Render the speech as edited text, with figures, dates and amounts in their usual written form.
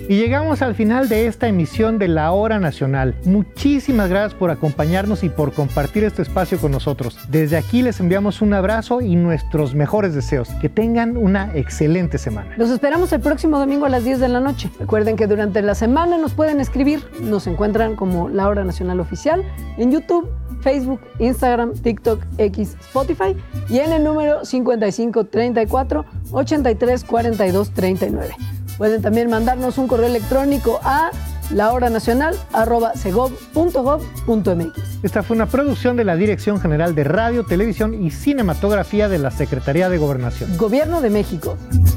Y llegamos al final de esta emisión de La Hora Nacional. Muchísimas gracias por acompañarnos y por compartir este espacio con nosotros. Desde aquí les enviamos un abrazo y nuestros mejores deseos. Que tengan una excelente semana. Los esperamos el próximo domingo a las 10 de la noche. Recuerden que durante la semana nos pueden escribir. Nos encuentran como La Hora Nacional Oficial en YouTube, Facebook, Instagram, TikTok, X, Spotify y en el número 5534 83 42 39. Pueden también mandarnos un correo electrónico a lahoranacional@segov.gov.mx. Esta fue una producción de la Dirección General de Radio, Televisión y Cinematografía de la Secretaría de Gobernación. Gobierno de México.